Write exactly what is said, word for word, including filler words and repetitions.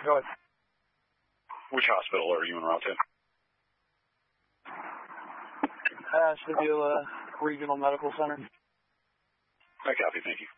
Go ahead. Which hospital are you en route to? Ashtabula Regional Medical Center. I copy, thank you.